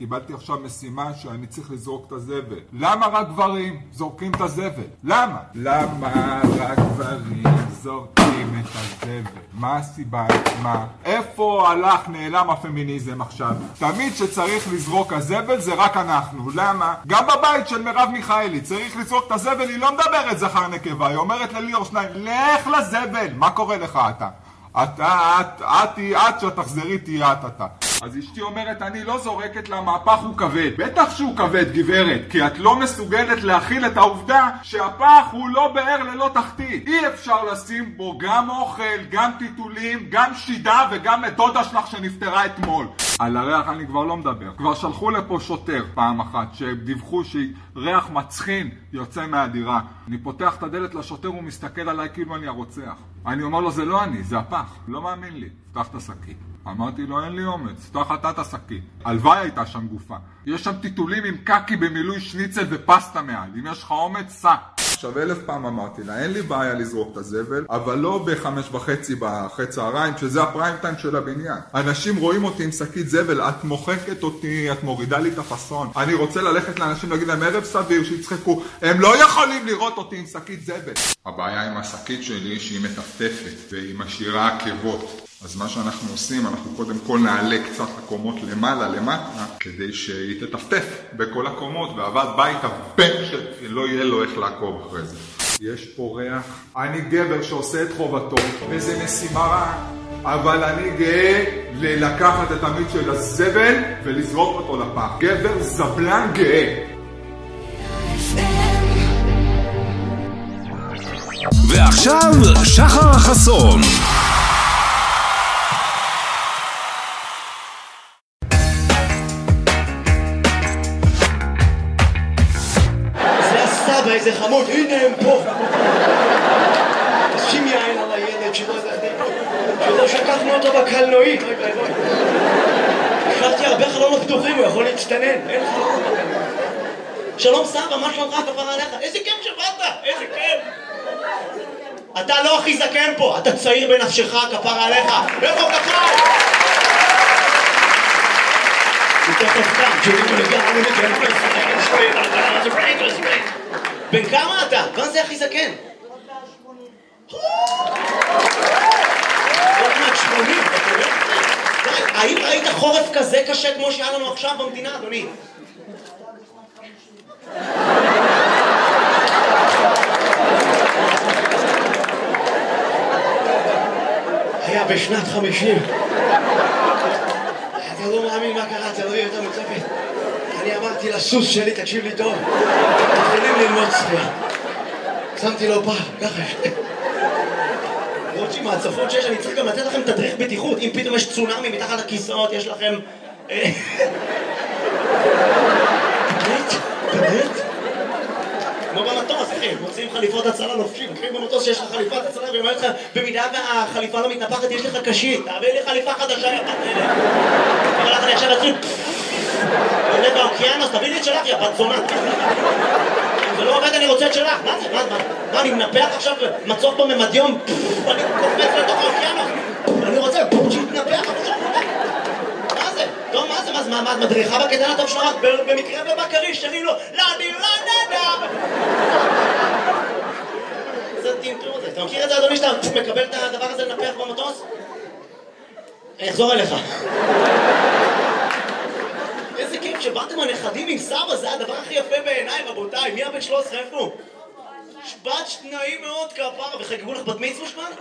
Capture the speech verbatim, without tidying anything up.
קיבלתי עכשיו משימה שאני צריך לזרוק את הזבל. למה רק גברים זורקים את הזבל? למה? למה רק גברים זורקים את הזבל? מה הסיבה? מה? איפה הלך נעלם הפמיניזם עכשיו? תמיד שצריך לזרוק הזבל זה רק אנחנו. למה? גם בבית של מרב מיכאלי צריך לזרוק את הזבל, היא לא מדברת זכר נקבה, היא אומרת לליאור שניים, לך לזבל. מה קורה לך אתה? אתה, את, את, את, שתחזרי תהיה את אתה. אז אשתי אומרת, אני לא זורקת למהפך הוא כבד. בטח שהוא כבד, גברת, כי את לא מסוגלת להכיל את העובדה שהפח הוא לא באר ללא תחתית. אי אפשר לשים בו גם אוכל, גם טיטולים, גם שידה וגם את דודה שלך שנפטרה אתמול. על הריח אני כבר לא מדבר. כבר שלחו לפה שוטר פעם אחת שדיווחו שריח מצחין יוצא מהדירה. אני פותח את הדלת לשוטר, הוא מסתכל עליי כאילו אני הרוצח. אני אומר לו, זה לא אני, זה הפח. לא מאמין לי. פתח את השקית. אמרתי לו, אין לי אומץ, פתח אתה את השקית. הלוואי הייתה שם גופה. יש שם טיטולים עם קקי במילוי שניצל ופסטה מעל. אם יש לך אומץ, סע. עכשיו אלף פעם אמרתי לה, אין לי בעיה לזרוק את הזבל, אבל לא בחמש וחצי בחצי צהריים, שזה הפריים טיים של הבניין. אנשים רואים אותי עם שקית זבל, את מוחקת אותי, את מורידה לי את הפסון. אני רוצה ללכת לאנשים להגיד להם ערב סביר, שיצחקו, הם לא יכולים לראות אותי עם שקית זבל. הבעיה עם השקית שלי שהיא מטפטפת והיא משאירה עקבות. אז מה שאנחנו עושים, אנחנו קודם כל נעלה קצת הקומות למעלה, למטה, כדי שהיא תטפטף בכל הקומות, ועבד בית הבן שלא יהיה לו איך לעקוב אחרי זה. יש פה ריח. אני גבר שעושה את חובתו, וזה משימה רעה, אבל אני גאה לקחת את המיץ של הזבל ולזרוק אותו לפח. גבר זבלן גאה. ועכשיו שחר חסון. איזה חמוד, הנה הם פה. שים יין על הילד שלא שכחנו אותו בקלנועית. השארתי הרבה חלונות פתוחים, הוא יכול להצטנן. אין חלונות בקלנועית. שלום סבא, מה שלומך כפרה עליך? איזה כיף שבאת, איזה כיף. אתה לא הכי זקן פה, אתה צעיר בנפשך כפרה עליך. איפה כפרה? יותר טוב כאן, שואלים לו לגמרי לגמרי לגמרי. בן כמה אתה? מה זה הכי זקן? עוד מעט שמונים, אתה רואה? האם ראית חורף כזה קשה כמו שהיה לנו עכשיו במדינה, אדוני? היה בשנת חמישים. אתה לא מאמין מה קרה, אתה לא יהיה יותר מצפת. אני אמרתי לסוס שלי, תקשיב לי טוב, מתחילים ללמוד צפייה. שמתי לו פעם, ככה שתי. רוצים מהצפות שיש, אני צריך גם לתת לכם תדריך בטיחות. אם פתאום יש צונאמי מתחת לכיסאות, יש לכם... באמת? באמת? כמו במטוס, אחי, מוצאים חליפות הצלה לובשים. אחי במטוס שיש לך חליפת הצלה, ואומר לך, במידה והחליפה לא מתנפחת, יש לך קשית. תעביר לי חליפה חדשה, יא בת אלה. אבל לך אני עכשיו אצלי... עולה באוקיינוס, תביא לי את שלך, יא בת זונה. אם זה לא עובד, אני רוצה את שלך. מה זה? מה, אני מנפח עכשיו מצוף בממדיום? אני קופץ לתוך האוקיינוס. אני רוצה שיתנפח, אבל שם נפח. מה זה? טוב, מה זה? מה זה? מה, את מדריכה בקטן הטוב שלך? במקרה ובקריש, שרים לו, לא, אני לא נדע. זה טינטור הזה. אתה מכיר את זה, אדוני, שאתה מקבל את הדבר הזה לנפח במטוס? אני אחזור אליך. איזה כיף שבאתם הנכדים עם סבא, זה הדבר הכי יפה בעיניי, רבותיי. מי הבן שלוש עשרה איפה? בת שניים מאוד כפרה, וחגגו לך בת מצווה שמן?